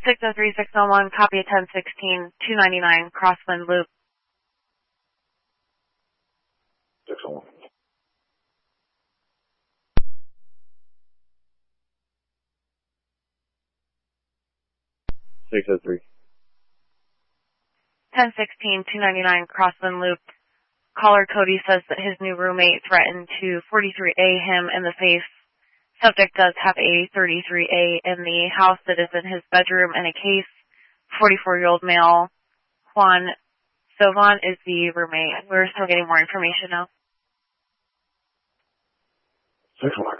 603-601, copy of 1016, 299, Crosswind Loop. 601. .603. 1016, 299, Crosswind Loop. Caller Cody says that his new roommate threatened to 43A him in the face. Subject does have a 33A in the house that is in his bedroom in a case. 44-year-old male. Juan Sovan is the roommate. We're still getting more information now. 601.